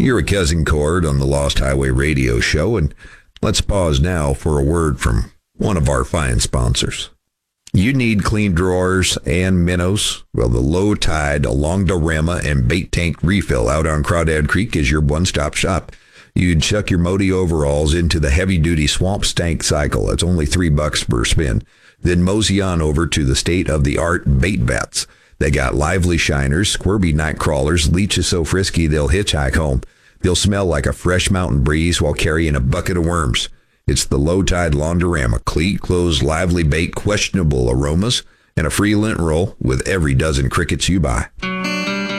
You're a Cousin Cord on the Lost Highway Radio Show, and let's pause now for a word from one of our fine sponsors. You need clean drawers and minnows? Well, the Low Tide Alongdorama and Bait Tank Refill out on Crawdad Creek is your one-stop shop. You'd chuck your Modi overalls into the heavy-duty swamp stank cycle. It's only $3 per spin. Then mosey on over to the state-of-the-art bait vets. They got lively shiners, squirmy night crawlers, leeches so frisky they'll hitchhike home. They'll smell like a fresh mountain breeze while carrying a bucket of worms. It's the Low Tide Laundorama. Cleat, clothes, lively bait, questionable aromas, and a free lint roll with every dozen crickets you buy.